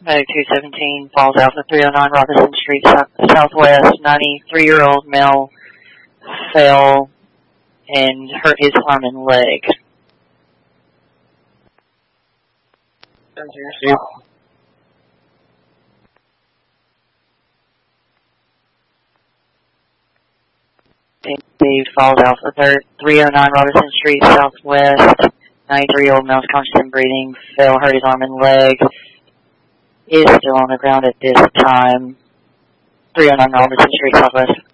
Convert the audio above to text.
Medic 217 Falls Alpha 309 Robinson Street Southwest. 93-year-old male fell and hurt his arm and leg. 10-2. Dave Falls Alpha 309 Robinson Street Southwest. 93-year-old male is conscious and breathing. Fell, hurt his arm and leg. Is still on the ground at this time. 309 Robinson Street Southwest.